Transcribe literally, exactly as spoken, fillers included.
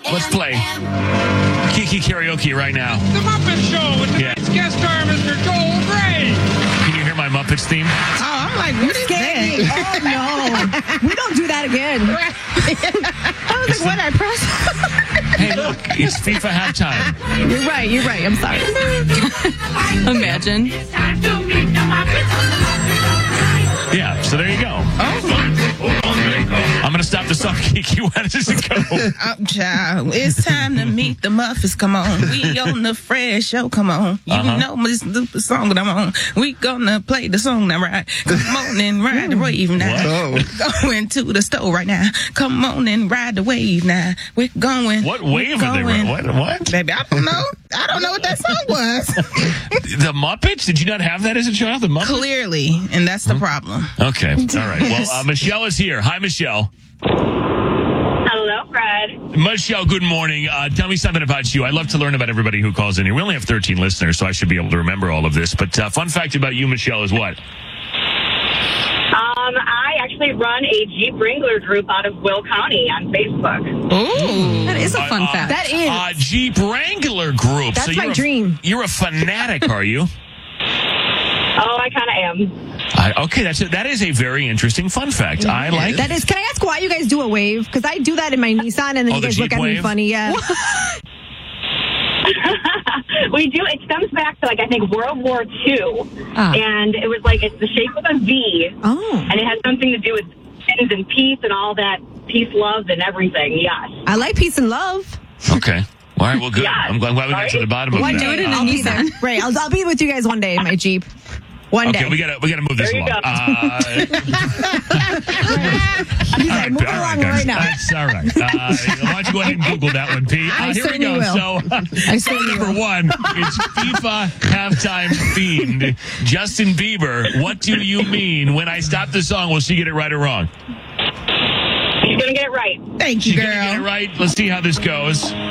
Let's play Kiki Karaoke right now. The Muppet Show with Yeah. tonight's guest star, Mister Joel Gray. Can you hear my Muppets theme? Oh, I'm like, what is that? Oh, no. We don't do that again. I was like, what I press? Hey, look, it's FIFA halftime. You're right. You're right. I'm sorry. Imagine. Yeah, so there you go. I'm going to stop the song, Kiki. Where does it go? Oh, child, it's time to meet the Muffets. Come on, we on the Fred Show. Come on, you Uh-huh. know this the song that I'm on. We gonna play the song now, right? Come on and ride the wave now. What? We're going to the store right now. Come on and ride the wave now. We're going. What we're wave are they? going. What? What? Baby, I don't know. I don't know what that song was. The Muppets? Did you not have that as a child? The Muppets? Clearly, and that's the problem. Okay. All right. Well, uh, Michelle is here. Hi, Michelle. Hello, Fred. Michelle, good morning. Uh, tell me something about you. I love to learn about everybody who calls in here. We only have thirteen listeners, so I should be able to remember all of this. But uh, fun fact about you, Michelle, is what? Um, I actually run a Jeep Wrangler group out of Will County on Facebook. Ooh, That is a fun Uh, fact. That is. Uh, Jeep Wrangler group. That's so my you're a- dream. You're a fanatic, are you? Oh, I kind of am. I, okay, that's a, that is a very interesting fun fact. I like That is. Can I ask why you guys do a wave? Because I do that in my Nissan, and then Oh, you the guys look Jeep at me wave? funny. Yeah. We do. It stems back to, like, I think World War Two. Ah. And it was like, it's the shape of a V. Oh. And it has something to do with things and peace and all that. Peace, love, and everything. Yes. I like peace and love. Okay. All right, well, good. Yeah. I'm glad, glad we got to the bottom of One that. day, Uh, I'll be there. Right. I'll, I'll be with you guys one day in my Jeep. One Okay, day. we gotta we gotta move this There you along. go. Uh, He's all like, right, move all right, along guys. right now. That's all right. Uh, why don't you go ahead and Google that one, Pete? Uh, I here we certainly go. will. So, I story certainly number will. one is FIFA halftime themed. Justin Bieber, what do you mean when I stop the song? Will she get it right or wrong? She's going to get it right. thank you, She's girl. gonna get it right. Let's see how this goes.